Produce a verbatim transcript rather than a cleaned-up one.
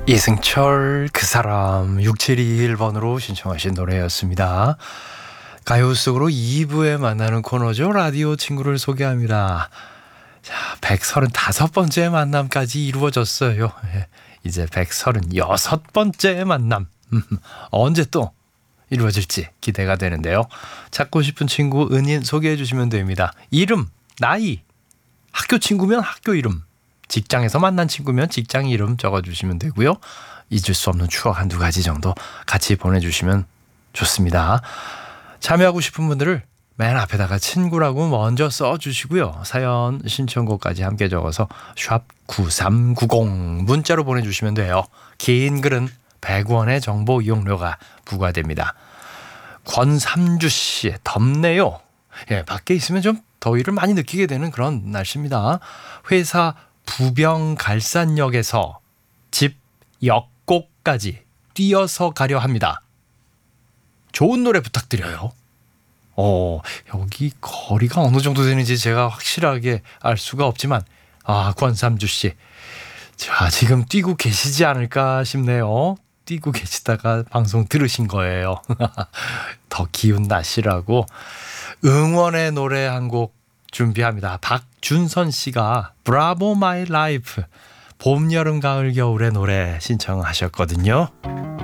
이승철 그 사람 육칠이일 번으로 신청하신 노래였습니다. 가요 속으로 이 부에 만나는 코너죠. 라디오 친구를 소개합니다. 자, 백삼십오 번째 만남까지 이루어졌어요. 이제 백삼십육 번째 만남. 언제 또 이루어질지 기대가 되는데요. 찾고 싶은 친구 은인 소개해 주시면 됩니다. 이름, 나이, 학교 친구면 학교 이름, 직장에서 만난 친구면 직장 이름 적어주시면 되고요. 잊을 수 없는 추억 한두 가지 정도 같이 보내주시면 좋습니다. 참여하고 싶은 분들을 맨 앞에다가 친구라고 먼저 써주시고요. 사연 신청곡까지 함께 적어서 샵 구삼구공 문자로 보내주시면 돼요. 긴 글은 백 원의 정보 이용료가 부과됩니다. 권삼주 씨, 덥네요. 예, 밖에 있으면 좀 더위를 많이 느끼게 되는 그런 날씨입니다. 회사 부병 갈산역에서 집 역곡까지 뛰어서 가려 합니다. 좋은 노래 부탁드려요. 어, 여기 거리가 어느 정도 되는지 제가 확실하게 알 수가 없지만, 아, 권삼주 씨, 자, 지금 뛰고 계시지 않을까 싶네요. 뛰고 계시다가 방송 들으신 거예요. 더 기운 나시라고 응원의 노래 한 곡 준비합니다. 박준선 씨가 브라보 마이 라이프 봄, 여름, 가을, 겨울의 노래 신청하셨거든요.